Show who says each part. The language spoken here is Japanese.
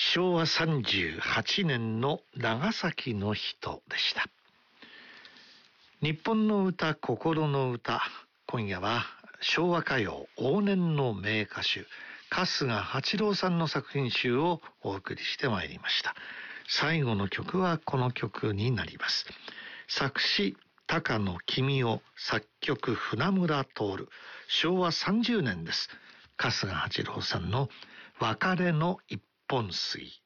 Speaker 1: 昭和38年の長崎の人でした。日本の歌、心の歌。今夜は昭和歌謡往年の名歌手春日八郎さんの作品集をお送りしてまいりました。最後の曲はこの曲になります。作詞高野公夫、作曲船村徹。昭和30年です。春日八郎さんの別れの一本杉。